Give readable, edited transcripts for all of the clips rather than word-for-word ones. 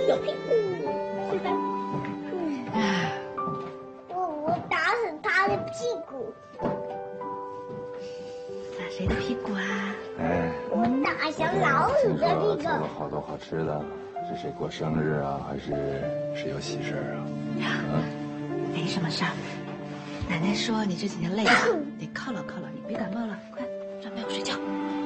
有屁股，是吧？我打死他的屁股。 打谁的屁股啊？ 哎，我打小老鼠的屁股。 做了好多好吃的，是谁过生日啊？还是谁有喜事啊？ 没什么事儿。奶奶说你这几天累了，得犒劳犒劳你，别感冒了，快上被窝睡觉。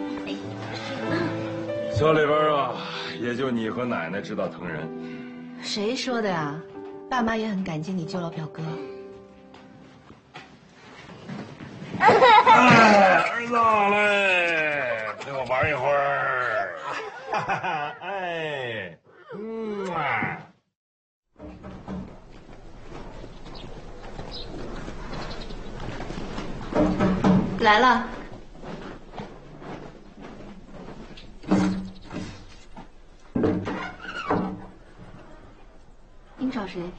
这里边啊，也就你和奶奶知道疼人。 谁说的呀？爸妈也很感激你救了表哥。 哎，儿子来，陪我玩一会儿。哎， 来了。您找谁？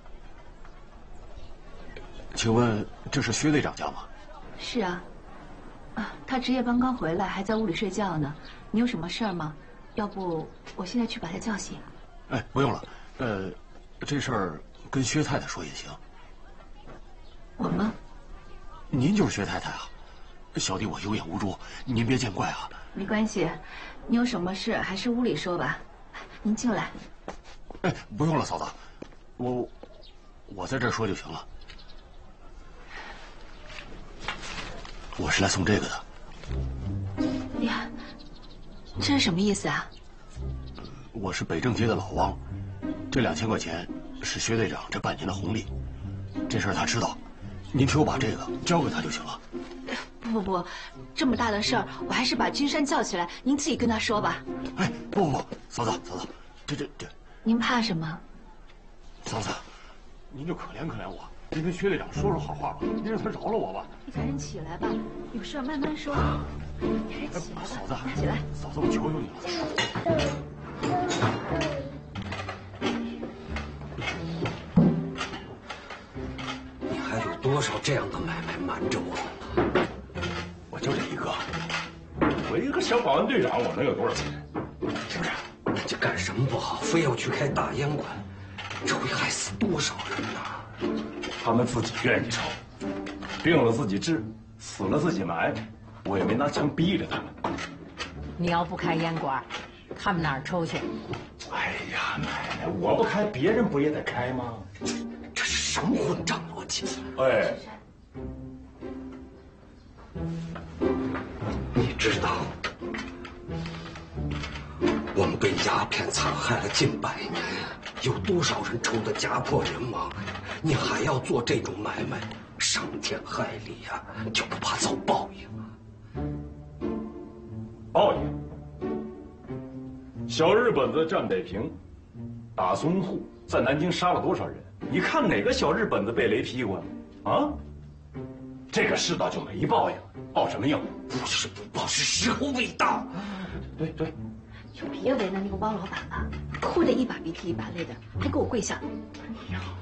请问这是薛队长家吗？ 是啊，他值夜班刚回来，还在屋里睡觉呢。你有什么事儿吗？要不我现在去把他叫醒。 哎，不用了，这事儿跟薛太太说也行。 我吗？ 您就是薛太太啊，小弟我有眼无珠，您别见怪啊。 没关系，你有什么事还是屋里说吧。您进来。 哎，不用了，嫂子，我在这儿说就行了。我是来送这个的。 呀，这是什么意思啊？ 我是北正街的老汪，这2000块钱是薛队长这半年的红利，这事儿他知道，您替我把这个交给他就行了。 不，这么大的事儿，我还是把君山叫起来，您自己跟他说吧。 哎，不，嫂子，这， 您怕什么？ 嫂子，您就可怜可怜我，您跟薛队长说好话吧，您让他饶了我吧。 你赶紧起来吧，有事慢慢说。你还起来吧， 嫂子， 起来， 嫂子，我求求你了。 你还有多少这样的买卖瞒着我呢？ 我就这一个，我一个小保安队长，我能有多少钱？是不是？ 这干什么不好，非要去开大烟馆，这会害死多少人呐？ 他们自己愿意抽，病了自己治，死了自己埋，我也没拿枪逼着他们。 你要不开烟馆，他们哪儿抽去？ 哎呀，奶奶，我不开，别人不也得开吗？ 这是什么混账逻辑？ 哎， 你知道，我们被鸦片残害了近100年，有多少人抽得家破人亡？你还要做这种买卖，伤天害理呀，就不怕遭报应啊？ 报应。小日本子占北平，打淞沪，在南京杀了多少人？你看哪个小日本子被雷劈过？啊？这个世道就没报应，报什么应？ 不是不报，是时候未到。 对， 就别为难那个汪老板了，哭得一把鼻涕一把泪的，还给我跪下。 哎呀，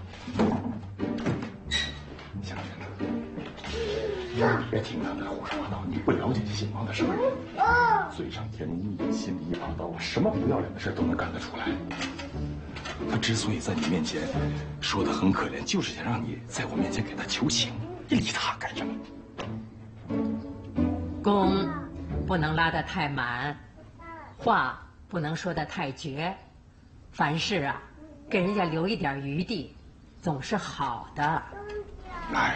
行了，别听他那胡说八道，你不了解姓汪的事儿。嘴上甜如蜜，心里一把刀，什么不要脸的事都能干得出来。他之所以在你面前说的很可怜，就是想让你在我面前给他求情。你理他干什么？ 弓不能拉得太满，话不能说得太绝，凡事啊，给人家留一点余地，总是好的。 哎，